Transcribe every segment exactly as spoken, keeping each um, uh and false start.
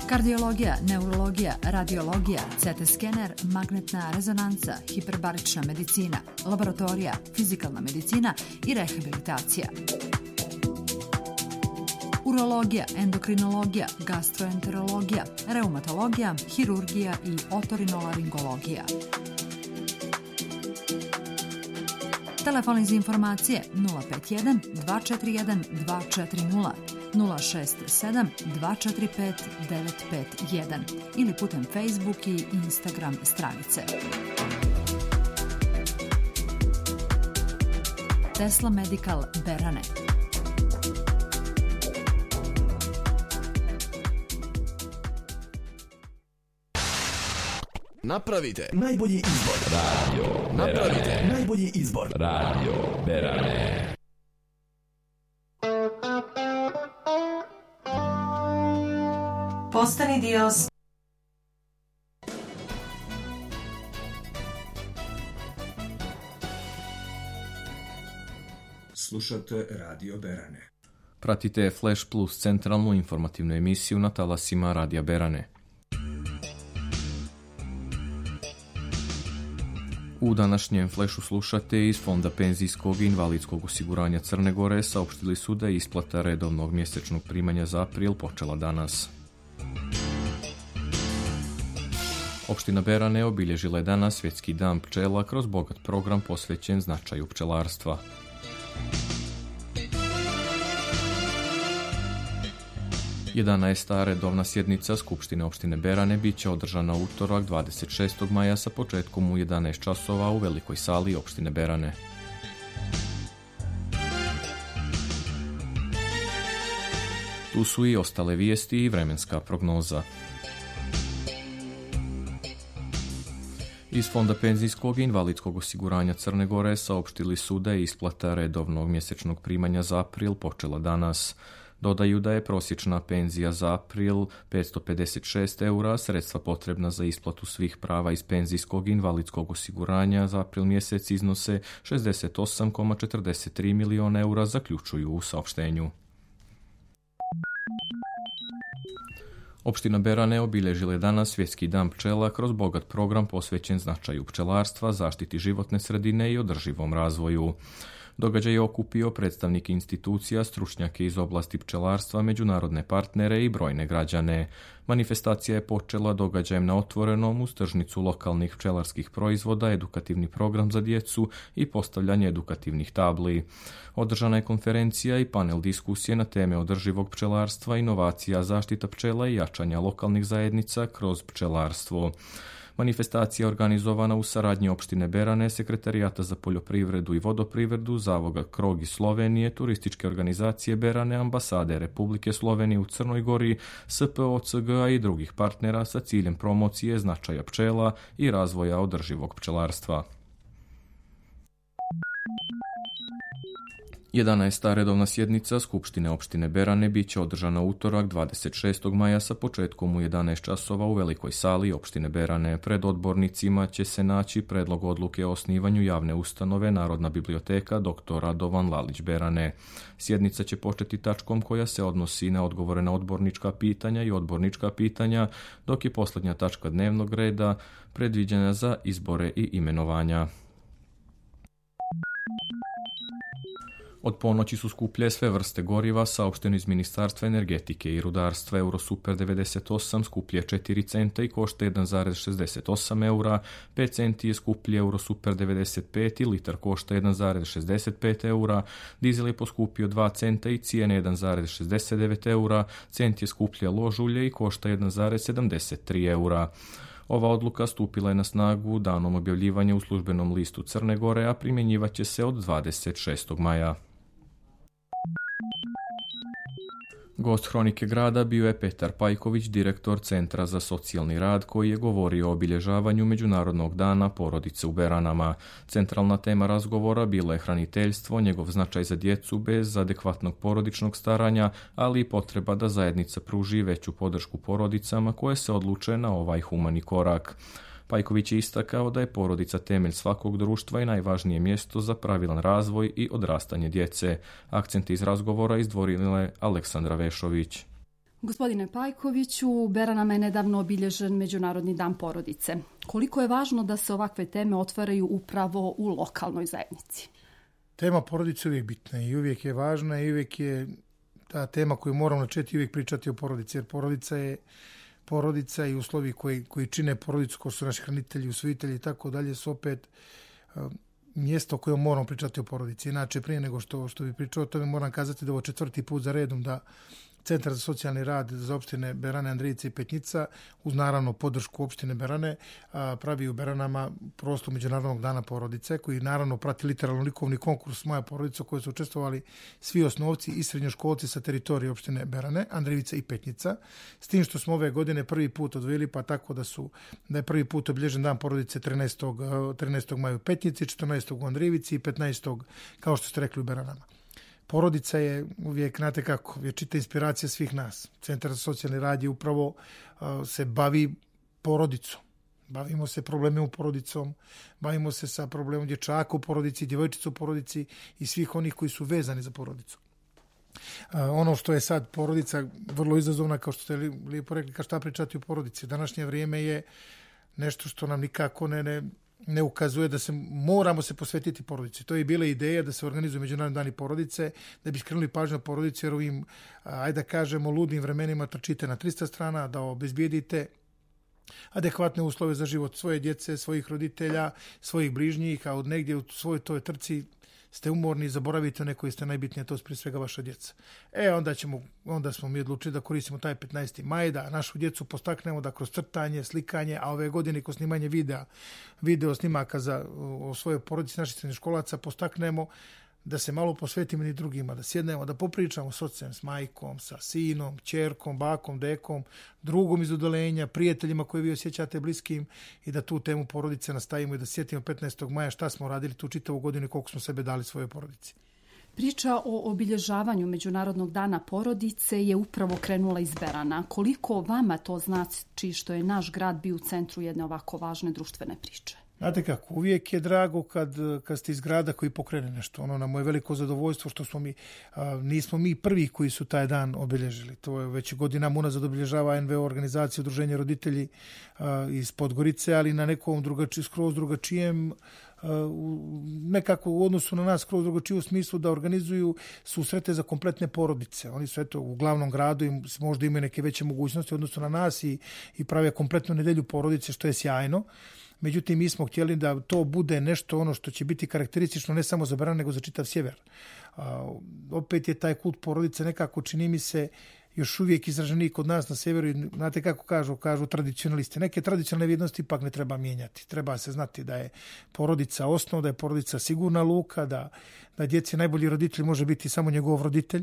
Kardiologija, neurologija, radiologija, C T skener, magnetna rezonanca, hiperbarična medicina, laboratorija, fizikalna medicina i rehabilitacija. Urologija, endokrinologija, gastroenterologija, reumatologija, hirurgija i otorinolaringologija. Telefon iz informacije nula pet jedan dva četiri jedan dva četiri nula, nula šest sedam dva četiri pet devet pet jedan ili putem Facebook i Instagram stranice. Tesla Medical Berane. Napravite najbolji izbor. Radio Napravite najbolji izbor. Radio Berane. Postani dio. Slušate Radio Berane. Pratite Flash Plus, centralnu informativnu emisiju na talasima Radija Berane. U današnjem Flashu slušate iz Fonda penzijskog i invalidskog osiguranja Crne Gore saopštili su da je isplata redovnog mjesečnog primanja za april počela danas. Opština Berane obilježila je danas Svjetski dan pčela kroz bogat program posvećen značaju pčelarstva. jedanaesta redovna sjednica Skupštine opštine Berane bit će održana u utorak dvadeset šestog maja sa početkom u jedanaest časova u velikoj sali opštine Berane. Tu su i ostale vijesti i vremenska prognoza. Iz Fonda penzijskog i invalidskog osiguranja Crne Gore saopštili su da je isplata redovnog mjesečnog primanja za april počela danas. Dodaju da je prosječna penzija za april petsto pedeset šest eura, sredstva potrebna za isplatu svih prava iz penzijskog i invalidskog osiguranja za april mjesec iznose šezdeset osam zarez četrdeset tri miliona eura, zaključuju u saopštenju. Opština Berane obilježila je danas Svjetski dan pčela kroz bogat program posvećen značaju pčelarstva, zaštiti životne sredine i održivom razvoju. Događaj je okupio predstavnike institucija, stručnjake iz oblasti pčelarstva, međunarodne partnere i brojne građane. Manifestacija je počela događajem na otvorenom uz tržnicu lokalnih pčelarskih proizvoda, edukativni program za djecu i postavljanje edukativnih tabli. Održana je konferencija i panel diskusije na teme održivog pčelarstva, inovacija, zaštita pčela i jačanja lokalnih zajednica kroz pčelarstvo. Manifestacija je organizovana u saradnji opštine Berane, Sekretarijata za poljoprivredu i vodoprivredu, Zavoda Krog iz Slovenije, turističke organizacije Berane, ambasade Republike Slovenije u Crnoj Gori, S P O C G i drugih partnera sa ciljem promocije značaja pčela i razvoja održivog pčelarstva. jedanaesta redovna sjednica Skupštine opštine Berane bit će održana utorak dvadeset šestog maja sa početkom u jedanaest časova u velikoj sali opštine Berane. Pred odbornicima će se naći predlog odluke o osnivanju javne ustanove Narodna biblioteka doktor Radovan Lalić Berane. Sjednica će početi tačkom koja se odnosi na odgovore na odbornička pitanja i odbornička pitanja, dok je posljednja tačka dnevnog reda predviđena za izbore i imenovanja. Od ponoći su skuplje sve vrste goriva, saopšteno iz Ministarstva energetike i rudarstva. Eurosuper devedeset osam skuplje četiri centa i košta jedan zarez šezdeset osam eura, pet centi je skuplje Eurosuper devedeset pet i litar košta jedan zarez šezdeset pet eura, dizel je poskupio dva centa i cijene jedan zarez šezdeset devet eura, cent je skuplje lož ulje i košta jedan zarez sedamdeset tri eura. Ova odluka stupila je na snagu danom objavljivanja u službenom listu Crne Gore, a primjenjivat će se od dvadeset šestog maja. Gost Hronike grada bio je Petar Pajković, direktor Centra za socijalni rad, koji je govorio o obilježavanju Međunarodnog dana porodice u Beranama. Centralna tema razgovora bila je hraniteljstvo, njegov značaj za djecu bez adekvatnog porodičnog staranja, ali i potreba da zajednica pruži veću podršku porodicama koje se odluče na ovaj humani korak. Pajković je istakao da je porodica temelj svakog društva i najvažnije mjesto za pravilan razvoj i odrastanje djece. Akcente iz razgovora izdvojila je Aleksandra Vešović. Gospodine Pajkoviću, u Beranama je nedavno obilježen Međunarodni dan porodice. Koliko je važno da se ovakve teme otvaraju upravo u lokalnoj zajednici? Tema porodice je uvijek bitna i uvijek je važna i uvijek je ta tema koju moramo načeti uvijek pričati o porodici, jer porodica je porodica i uslovi koji, koji čine porodicu, kao su naši hranitelji, usvojitelji i tako dalje, su opet uh, mjesto o kojem moramo pričati o porodici. Inače, prije nego što, što bi pričao o tome, moram kazati da ovo četvrti put za redom da Centar za socijalni rad za opštine Berane, Andrijice i Petnica, uz naravno podršku opštine Berane, pravi u Beranama prostor Međunarodnog dana porodice, koji naravno prati literalno likovni konkurs Moja porodica, u kojoj su učestvovali svi osnovci i srednjoškolci sa teritorije opštine Berane, Andrijice i Petnica, s tim što smo ove godine prvi put odvojili, pa tako da su da je prvi put obilježen dan porodice trinaestog maja u Petnici, četrnaestog u Andrijici i petnaestog kao što ste rekli u Beranama. Porodica je uvijek, znate kako, vječita inspiracija svih nas. Centar za socijalni rad je upravo uh, se bavi porodicom. Bavimo se problemima u porodicom, bavimo se sa problemom dječaka u porodici, djevojčica u porodici i svih onih koji su vezani za porodicu. Uh, ono što je sad porodica vrlo izazovna, kao što ste lijepo rekli, kao šta pričati o porodici. Današnje vrijeme je nešto što nam nikako ne... ne ne ukazuje da se moramo se posvetiti porodici. To je bila ideja da se organizuju Međunarodni dani porodice, da bi skrenuli pažnju na porodici, jer ovim, ajde da kažemo, ludim vremenima trčite na trista strana, da obezbijedite adekvatne uslove za život svoje djece, svojih roditelja, svojih bližnjih, a od negdje u svojoj toj trci ste umorni i zaboravite one koji ste najbitnije, to je prije svega vaša djeca. E, onda, ćemo, onda smo mi odlučili da koristimo taj petnaesti maj, da našu djecu postaknemo da kroz crtanje, slikanje, a ove godine kroz snimanje videa, video snimaka za, o svojoj porodici naših srednjoškolaca postaknemo da se malo posvetimo ni drugima, da sjednemo, da popričamo s ocem, s majkom, sa sinom, ćerkom, bakom, dekom, drugom iz udalenja, prijateljima koje vi osjećate bliskim i da tu temu porodice nastavimo i da sjetimo petnaestog maja šta smo radili tu čitavu godinu i koliko smo sebe dali svojoj porodici. Priča o obilježavanju Međunarodnog dana porodice je upravo krenula iz Berana. Koliko vama to znači što je naš grad bio u centru jedne ovako važne društvene priče? Znate kako, uvijek je drago kad, kad ste iz grada koji pokrene nešto. Ono nam je veliko zadovoljstvo što smo mi, a, nismo mi prvi koji su taj dan obilježili. To je već godinama unazad obilježava N V O organizacija Udruženje roditelji a, iz Podgorice, ali na nekom drugači, skroz drugačijem, a, nekako u odnosu na nas skroz drugačiju smislu da organizuju susrete za kompletne porodice. Oni su eto u glavnom gradu i možda imaju neke veće mogućnosti u odnosu na nas i, i prave kompletnu nedelju porodice, što je sjajno. Međutim, mi smo htjeli da to bude nešto ono što će biti karakteristično ne samo za Beran, nego za čitav sjever. A, opet je taj kult porodice nekako, čini mi se, još uvijek izraženiji kod nas na sjeveru. Znate kako kažu, kažu tradicionalisti. Neke tradicionalne vrijednosti ipak ne treba mijenjati. Treba se znati da je porodica osnov, da je porodica sigurna luka, da, da djeci najbolji roditelj može biti samo njegov roditelj.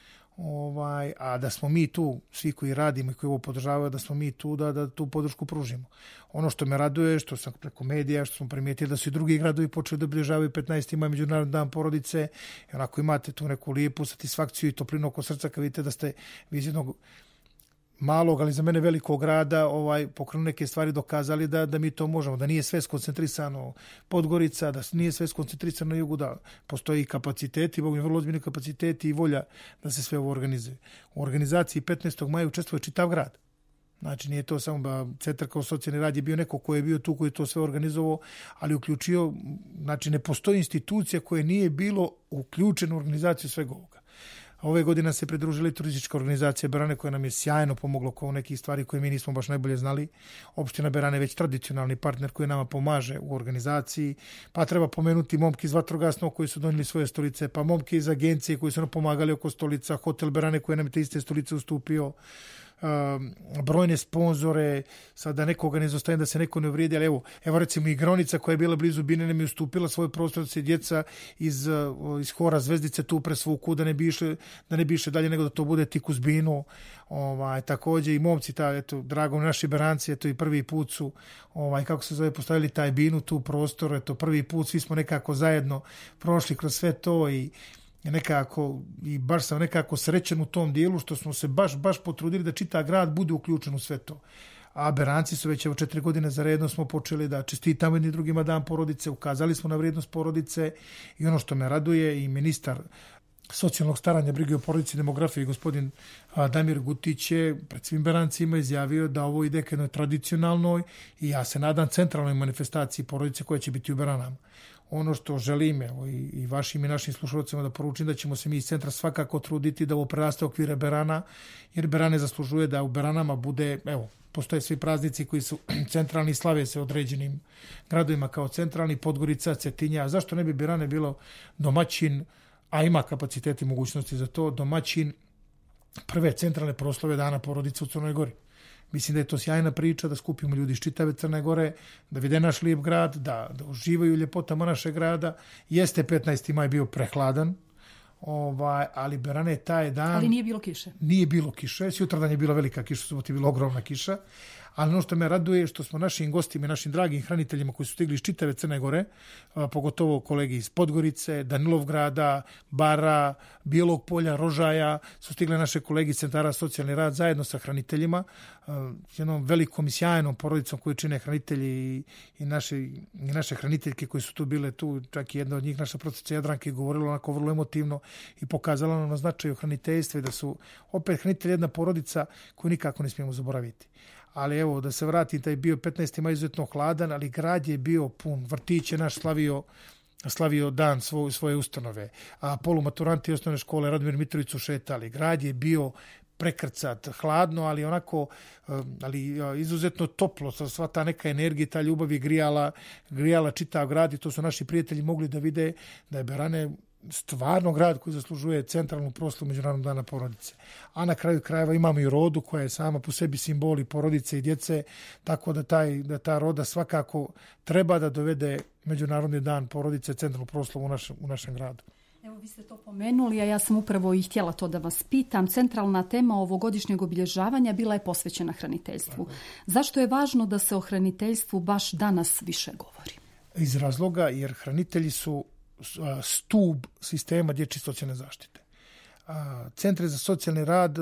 Ovaj, a da smo mi tu, svi koji radimo i koji ovo podržavaju, da smo mi tu da, da tu podršku pružimo. Ono što me raduje, što sam preko medija, što smo primijetili da su i drugi gradovi počeli da obilježavaju petnaesti maj Međunarodni dan porodice, i onako imate tu neku lijepu satisfakciju i toplinu oko srca kad vidite da ste iz jednog malog, ali za mene velikog grada ovaj, pokrenu neke stvari dokazali da, da mi to možemo, da nije sve skoncentrisano Podgorica, da nije sve skoncentrisano na jugu, da postoji kapaciteti, Bog mi vrlo ozbiljni kapaciteti i volja da se sve ovo organizuje. U organizaciji petnaestog maja učestvuje čitav grad. Znači nije to samo da Centar kao socijalni rad je bio neko ko je bio tu, koji je to sve organizovao, ali uključio, znači ne postoji institucija koja nije bilo uključena u organizaciju svega ovoga. Ove godine se pridružili turistička organizacija Berane koja nam je sjajno pomogla oko nekih stvari koje mi nismo baš najbolje znali. Opština Berane je već tradicionalni partner koji nama pomaže u organizaciji. Pa treba pomenuti momke iz vatrogasnog koji su donijeli svoje stolice, pa momke iz agencije koji su nam pomagali oko stolica, hotel Berane koji nam je te iste stolice ustupio. Uh, brojne sponzore, sad da nekoga ne zostaje, da se neko ne uvrijedi, ali evo, evo recimo igraonica koja je bila blizu Bine nam je ustupila svoj prostor da se djeca iz, uh, iz hora Zvezdice tu presvuku, da ne bi išle, da ne bi išle dalje nego da to bude tik uz Binu. Ovaj, također i momci, ta, eto, drago naši Beranci, eto i prvi put su, ovaj, kako se zove, postavili taj Binu tu prostor, eto prvi put svi smo nekako zajedno prošli kroz sve to i nekako, i baš sam nekako srećen u tom dijelu što smo se baš, baš potrudili da čita grad bude uključen u sve to. A Beranci su već evo četiri godine za redno smo počeli da čestitamo jedni drugima dan porodice, ukazali smo na vrijednost porodice i ono što me raduje i ministar socijalnog staranja, brige o porodici i demografiji, gospodin Damir Gutić je pred svim Berancima izjavio da ovo ide ka jednoj tradicionalnoj i ja se nadam centralnoj manifestaciji porodice koja će biti u Beranama. Ono što želim, evo, i, i vašim i našim slušalcima da poručim da ćemo se mi iz centra svakako truditi da ovo preraste okvire Berana, jer Berane zaslužuje da u Beranama bude, evo, postoje svi praznici koji su centralni, slave se određenim gradovima kao centralni, Podgorica, Cetinja. Zašto ne bi Berane bilo domaćin, a ima kapaciteti i mogućnosti za to, domaćin prve centralne proslave Dana porodice u Crnoj Gori? Mislim da je to sjajna priča, da skupimo ljudi iz čitave Crne Gore, da vide naš lijep grad, da, da uživaju ljepotama našeg grada. Jeste petnaesti maj bio prehladan, ovaj, ali Berane taj dan... Ali nije bilo kiše. Nije bilo kiše. Sutradan je bila velika kiša, subot je bila ogromna kiša. Ali ono što me raduje je što smo našim gostima i našim dragim hraniteljima koji su stigli iz čitave Crne Gore, a, pogotovo kolegi iz Podgorice, Danilovgrada, Bara, Bijelog polja, Rožaja, su stigle naše kolegi iz centara socijalni rad zajedno sa hraniteljima, a, jednom velikom i sjajnom porodicom koju čine hranitelji i, i, naše, i naše hraniteljke koji su tu bile tu, čak i jedna od njih, naša profesorica Jadranka, je govorila onako vrlo emotivno i pokazala nam na značaju hraniteljstva i da su opet hranitelji jedna porodica koju nikako ne smijemo zaboraviti. Ali evo, da se vratim, taj bio petnaesti maj izuzetno hladan, ali grad je bio pun. Vrtić je naš slavio, slavio dan svoj, svoje ustanove. A polumaturanti osnovne škole Radomir Mitrović su šetali. Grad je bio prekrcat, hladno, ali onako ali izuzetno toplo. Sva ta neka energija, ta ljubav je grijala, grijala čitav grad i to su naši prijatelji mogli da vide da je Berane stvarno grad koji zaslužuje centralnu proslavu Međunarodnog dana porodice. A na kraju krajeva imamo i rodu koja je sama po sebi simboli porodice i djece, tako da, taj, da ta roda svakako treba da dovede Međunarodni dan porodice centralnu proslavu u našem, u našem gradu. Evo, vi ste to pomenuli, a ja sam upravo i htjela to da vas pitam. Centralna tema ovogodišnjeg obilježavanja bila je posvećena hraniteljstvu. Zašto je važno da se o hraniteljstvu baš danas više govori? Iz razloga jer hranitelji su stub sistema dječje socijalne zaštite. Centre za socijalni rad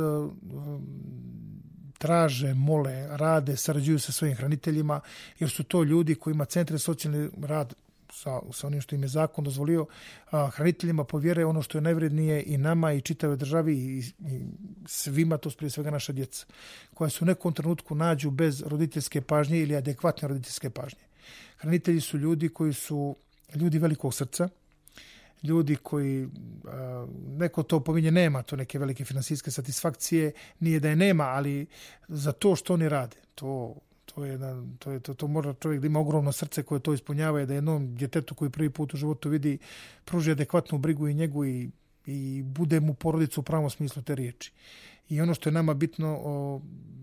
traže, mole, rade, sarađuju sa svojim hraniteljima, jer su to ljudi koji ima centre za socijalni rad sa, sa onim što im je zakon dozvolio, hraniteljima povjere ono što je najvrednije i nama i čitave državi i, i svima, to prije svega naša djeca, koja se u nekom trenutku nađu bez roditeljske pažnje ili adekvatne roditeljske pažnje. Hranitelji su ljudi koji su ljudi velikog srca, ljudi koji, neko to pominje, nema to neke velike finansijske satisfakcije, nije da je nema, ali za to što oni rade, to, to, je, to, je, to, to mora čovjek da ima ogromno srce koje to ispunjava i da jednom djetetu koji prvi put u životu vidi, pruži adekvatnu brigu i njegu i, i bude mu porodicu u pravom smislu te riječi. I ono što je nama bitno, o,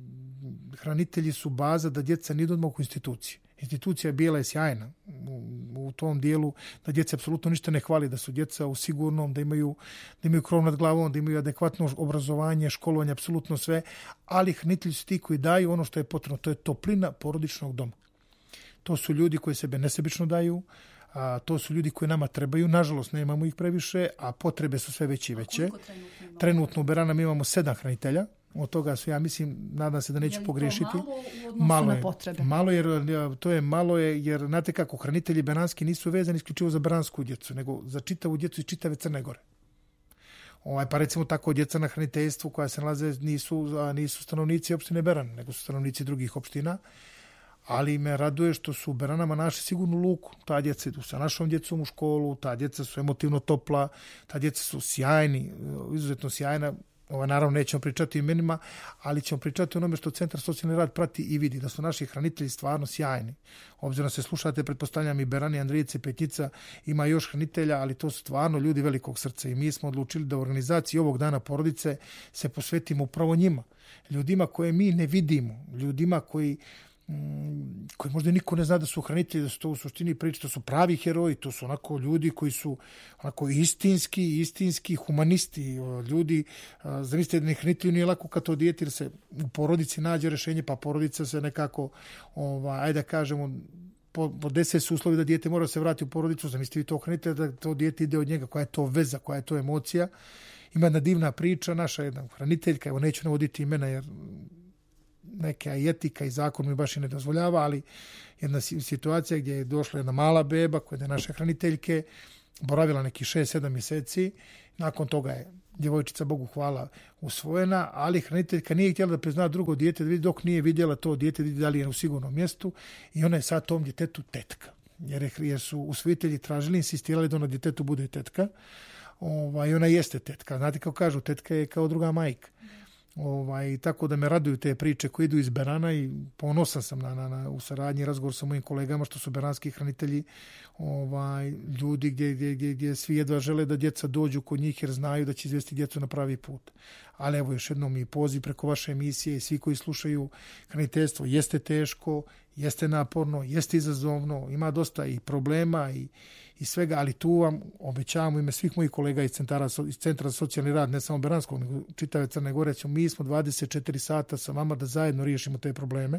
hranitelji su baza da djeca ne idu odmah u instituciju. Institucija bijela je sjajna u, u tom dijelu da djeca apsolutno ništa ne hvali, da su djeca u sigurnom, da imaju, da imaju krov nad glavom, da imaju adekvatno obrazovanje, školovanje, apsolutno sve, ali hranitelji su ti koji daju ono što je potrebno, to je toplina porodičnog doma. To su ljudi koji sebe nesebično daju, a to su ljudi koji nama trebaju, nažalost nemamo ih previše, a potrebe su sve veće i veće. Trenutno, trenutno u Beranama imamo sedam hranitelja. Od toga su, ja mislim, nadam se da neću pogriješiti. Malo, malo je, potrebe. Malo jer to je malo je jer znate kako hranitelji beranski nisu vezani isključivo za beransku djecu, nego za čitavu djecu iz čitave Crne Gore. Ovaj pa recimo tako djeca na hraniteljstvu koja se nalaze nisu nisu stanovnici opštine Beran, nego su stanovnici drugih opština. Ali me raduje što su u Beranama našli sigurnu luku. Ta djeca idu sa našom djecom u školu, ta djeca su emotivno topla, ta djeca su sjajni, izuzetno sjajna. Ovo, naravno, nećemo pričati o imenima, ali ćemo pričati o onome što Centar socijalni rad prati i vidi, da su naši hranitelji stvarno sjajni. Obzirom se slušate, pretpostavljam i Berani, Andrijice, Petnica, ima još hranitelja, ali to su stvarno ljudi velikog srca i mi smo odlučili da u organizaciji ovog dana porodice se posvetimo upravo njima. Ljudima koje mi ne vidimo, ljudima koji koji možda niko ne zna da su hranitelji, da su to u suštini priče, to su pravi heroji, to su onako ljudi koji su onako istinski, istinski humanisti, ljudi, zamislite da ne hranitelju nije lako kad to dijete, jer se u porodici nađe rješenje, pa porodica se nekako, ovaj, ajde da kažemo, po, po deset su uslovi da dijete mora se vratiti u porodicu, zamislite vi to hranitelja, da to dijete ide od njega, koja je to veza, koja je to emocija. Ima jedna divna priča, naša jedna hraniteljka, evo neću navoditi imena jer neka i etika i zakon mi baš i ne dozvoljava, ali jedna situacija gdje je došla jedna mala beba koja je naše hraniteljke boravila neki šest sedam mjeseci, nakon toga je djevojčica, Bogu hvala, usvojena, ali hraniteljka nije htjela da prizna drugo dijete, dok nije vidjela to dijete, da li je u sigurnom mjestu, i ona je sad tom djetetu tetka. Jer, je, jer su usvojitelji tražili, insistirali da ono djetetu bude tetka. Ovaj, ona jeste tetka. Znate kako kažu, tetka je kao druga majka. Ovaj, tako da me raduju te priče koje idu iz Berana i ponosan sam na, na, na, u saradnji, razgovor sa mojim kolegama što su beranski hranitelji, ovaj, ljudi gdje, gdje, gdje, gdje svi jedva žele da djeca dođu kod njih jer znaju da će izvesti djecu na pravi put. Ali evo još jednom i poziv preko vaše emisije i svi koji slušaju, hraniteljstvo jeste teško, jeste naporno, jeste izazovno, ima dosta i problema i i svega, ali tu vam obećavamo ime svih mojih kolega iz, centara, iz Centra za socijalni rad, ne samo Beranskog, nego čitave Crne Gore, mi smo dvadeset četiri sata sa vama da zajedno riješimo te probleme.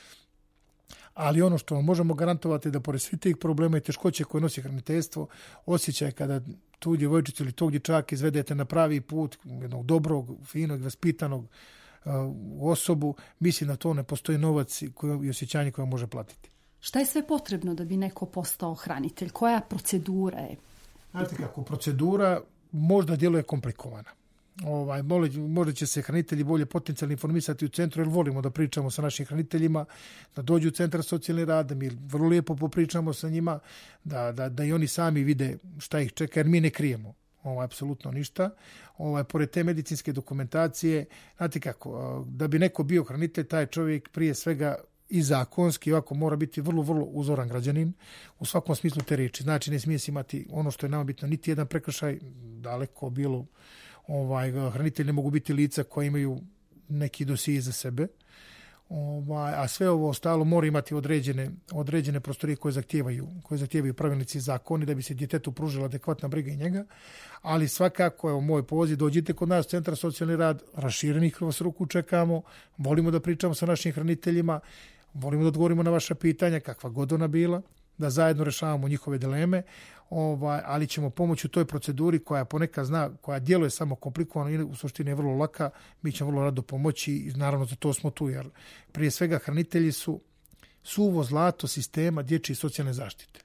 Ali ono što vam možemo garantovati da pored svih tih problema i teškoće koje nosi hraniteljstvo, osjećaj kada tu djevojčicu ili tog dječaka izvedete na pravi put, jednog dobrog, finog, vaspitanog uh, osobu, mislim da to ne postoji novac koji, i osjećanje koje može platiti. Šta je sve potrebno da bi neko postao hranitelj? Koja procedura je? Znate kako, procedura možda djeluje komplikovana. Ovaj, možda će se hranitelji bolje potencijalno informisati u centru, jer volimo da pričamo sa našim hraniteljima, da dođu u Centar socijalni rad, da mi vrlo lijepo popričamo sa njima, da, da, da i oni sami vide šta ih čeka, jer mi ne krijemo ovaj, apsolutno ništa. Ovaj, pored te medicinske dokumentacije, znate kako, da bi neko bio hranitelj, taj čovjek prije svega i zakonski ovako mora biti vrlo, vrlo uzoran građanin u svakom smislu te riječi. Znači ne smije se imati ono što je nama bitno, niti jedan prekršaj, daleko bilo, ovaj, hranitelji ne mogu biti lica koja imaju neki dosije za sebe, ovaj, a sve ovo ostalo mora imati određene, određene prostorije koje zahtijevaju, koje zahtijevaju pravilnici i zakoni da bi se djetetu pružila adekvatna briga i njega, ali svakako, evo moj poziv, dođite kod nas u Centar socijalni rad, raširenih vas ruku čekamo, volimo da pričamo sa našim hraniteljima, volimo da odgovorimo na vaša pitanja, kakva god ona bila, da zajedno rešavamo njihove dileme, ovaj, ali ćemo pomoći u toj proceduri koja ponekad zna, koja djeluje samo komplikovano i u suštini je vrlo laka, mi ćemo vrlo rado pomoći i naravno za to smo tu, jer prije svega hranitelji su suvo zlato sistema dječje i socijalne zaštite.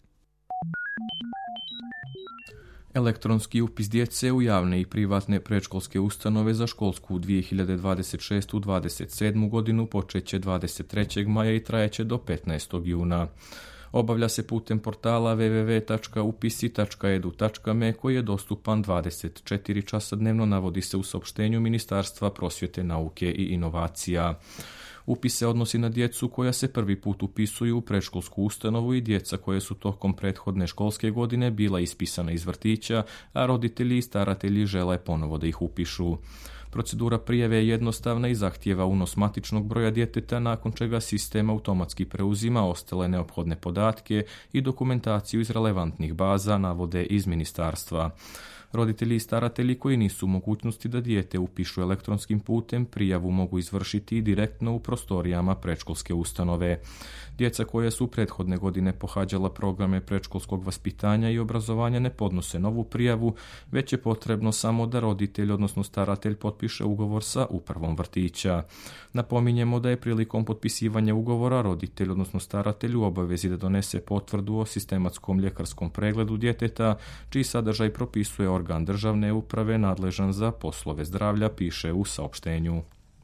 Elektronski upis djece u javne i privatne predškolske ustanove za školsku dvije hiljade dvadeset šeste dvadeset sedmu godinu počeće dvadeset trećeg maja i trajeće do petnaestog juna. Obavlja se putem portala w w w tačka upisi tačka e d u tačka m e koji je dostupan dvadeset četiri časa dnevno, navodi se u saopštenju Ministarstva prosvjete, nauke i inovacija. Upis se odnosi na djecu koja se prvi put upisuju u predškolsku ustanovu i djeca koje su tokom prethodne školske godine bila ispisana iz vrtića, a roditelji i staratelji žele ponovo da ih upišu. Procedura prijave je jednostavna i zahtijeva unos matičnog broja djeteta, nakon čega sistem automatski preuzima ostale neophodne podatke i dokumentaciju iz relevantnih baza, navode iz ministarstva. Roditelji i staratelji koji nisu u mogućnosti da dijete upišu elektronskim putem, prijavu mogu izvršiti direktno u prostorijama predškolske ustanove. Djeca koja su prethodne godine pohađala programe predškolskog vaspitanja i obrazovanja ne podnose novu prijavu, već je potrebno samo da roditelj, odnosno staratelj, potpiše ugovor sa upravom vrtića. Napominjemo da je prilikom potpisivanja ugovora roditelj, odnosno staratelj, u obavezi da donese potvrdu o sistematskom ljekarskom pregledu djeteta, čiji sadržaj propisuje organ državne uprave nadležan za poslove zdravlja, piše u saopštenju.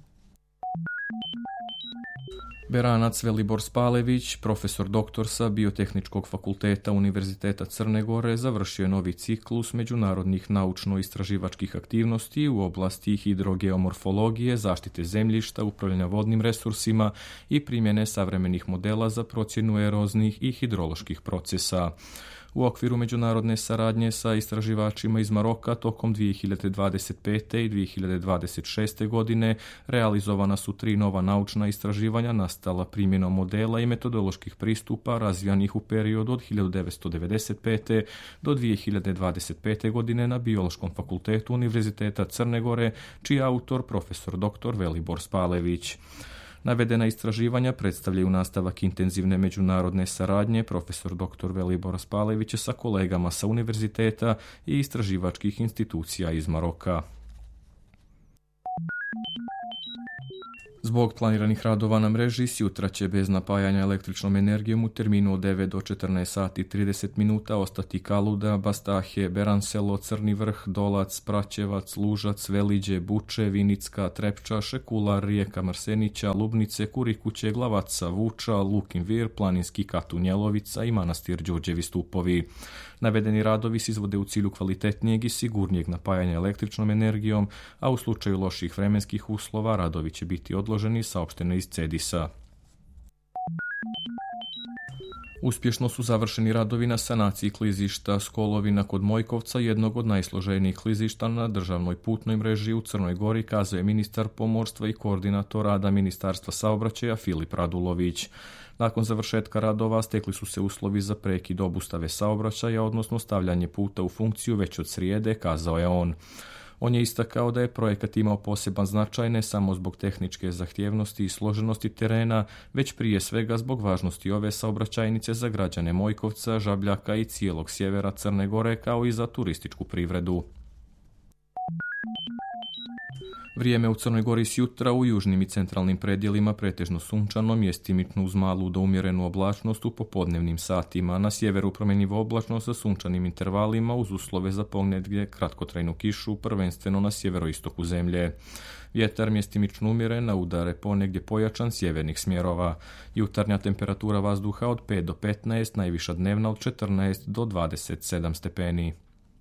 Beranac Velibor Spalević, profesor doktor sa Biotehničkog fakulteta Univerziteta Crne Gore, završio je novi ciklus međunarodnih naučno-istraživačkih aktivnosti u oblasti hidrogeomorfologije, zaštite zemljišta, upravljanja vodnim resursima i primjene savremenih modela za procjenu eroznih i hidroloških procesa. U okviru međunarodne saradnje sa istraživačima iz Maroka tokom dvije hiljade dvadeset pete i dvije hiljade dvadeset šeste godine realizovana su tri nova naučna istraživanja nastala primjenom modela i metodoloških pristupa razvijanih u periodu od hiljadu devetsto devedeset pete do dvije hiljade dvadeset pete godine na Biološkom fakultetu Univerziteta Crne Gore, čiji je autor profesor doktor Velibor Spalević. Navedena istraživanja predstavljaju nastavak intenzivne međunarodne saradnje profesor doktor Velibora Spalevića sa kolegama sa univerziteta i istraživačkih institucija iz Maroka. Zbog planiranih radova na mreži, s jutra će bez napajanja električnom energijom u terminu od devet do četrnaest sati i trideset minuta ostati Kaluda, Bastahe, Beranselo, Crni vrh, Dolac, Praćevac, Lužac, Veliđe, Buče, Vinicka, Trepča, Šekular, Rijeka Marsenića, Lubnice, Kurikuće, Glavaca, Vuča, Lukin Vir, Planinski Katunjelovica i Manastir Đurđevi Stupovi. Navedeni radovi se izvode u cilju kvalitetnijeg i sigurnijeg napajanja električnom energijom, a u slučaju loših vremenskih uslova radovi će biti odloženi, saopšteno iz Cedisa. Uspješno su završeni radovi na sanaciji klizišta Skolovina kod Mojkovca, jednog od najsloženijih klizišta na državnoj putnoj mreži u Crnoj Gori, kazao je ministar pomorstva i koordinator rada Ministarstva saobraćaja Filip Radulović. Nakon završetka radova stekli su se uslovi za prekid obustave saobraćaja, odnosno stavljanje puta u funkciju već od srijede, kazao je on. On je istakao da je projekat imao poseban značaj ne samo zbog tehničke zahtjevnosti i složenosti terena, već prije svega zbog važnosti ove saobraćajnice za građane Mojkovca, Žabljaka i cijelog sjevera Crne Gore, kao i za turističku privredu. Vrijeme u Crnoj Gori s jutra u južnim i centralnim predjelima pretežno sunčano, mjestimično uz malu do umjerenu oblačnost u popodnevnim satima. Na sjeveru promjenjivo oblačno sa sunčanim intervalima uz uslove za ponegdje kratkotrajnu kišu, prvenstveno na sjeveroistoku zemlje. Vjetar mjestimično umjeren, na udare ponegdje pojačan sjevernih smjerova. Jutarnja temperatura vazduha od pet do petnaest, najviša dnevna od četrnaest do dvadeset sedam stepeni.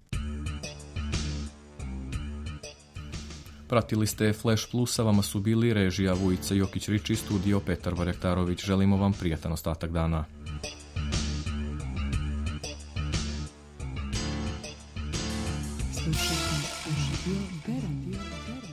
Pratili ste Flash Plus, a vama su bili režija Vujica Jokić-Riči, studio Petar Varjaktarović. Želimo vam prijatan ostatak dana. Slušaj.